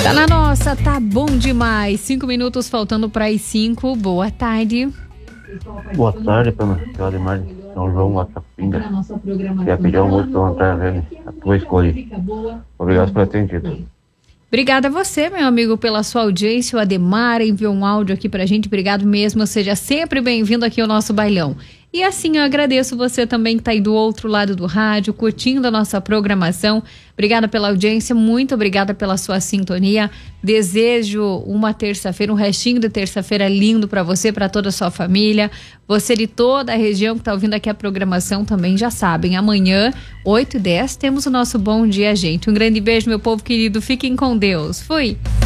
Tá na nossa, tá bom demais. 5 minutos faltando para as 5. Boa tarde. Boa tarde, Pama. Eu Ademar de São João, Guatapinga. Queria pedir um música para André Velho, a tua escolha. Obrigado por ter atendido. Obrigada a você, meu amigo, pela sua audiência. O Ademar enviou um áudio aqui pra gente. Obrigado mesmo. Seja sempre bem-vindo aqui ao nosso bailão. E assim, eu agradeço você também que está aí do outro lado do rádio, curtindo a nossa programação. Obrigada pela audiência, muito obrigada pela sua sintonia. Desejo uma terça-feira, um restinho de terça-feira lindo para você, para toda a sua família. Você de toda a região que está ouvindo aqui a programação também já sabem. Amanhã, 8h10, temos o nosso Bom Dia, gente. Um grande beijo, meu povo querido. Fiquem com Deus. Fui!